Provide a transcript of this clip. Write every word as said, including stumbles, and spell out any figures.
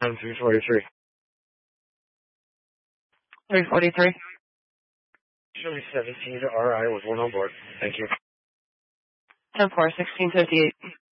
I'm three forty-three. three forty-three. Show me seventeen to R I with one on board. Thank you. ten four, sixteen fifty-eight.